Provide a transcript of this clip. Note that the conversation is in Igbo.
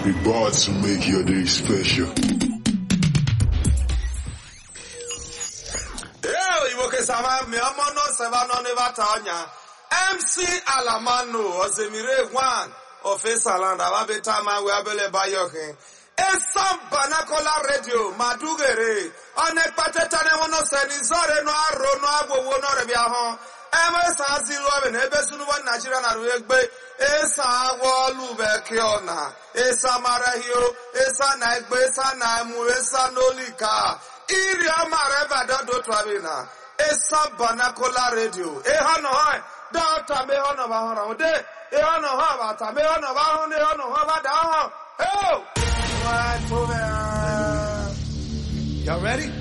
about to make your day special. MC Alamano Ozemire One of Esaland Ababetama Wabele Bayoke Esam Banakola Radio Madugere Anekpatetane wono senizore no aro no agbo no rebiaho Ms Azilo and Ebesunu one Nigeria na Ruegbe Esa Wolu Bekiona Esa Marahio Esa Naigbe Esa Naimu Esa Nolika Iria Mareva Dodo Twabina Esa Banakola Radio Ehano Hoi Daughter me hono ba hono de e hono ha ba ta me hono ba hono e hono ha ba da ho. Oh! Right over. Y'all ready?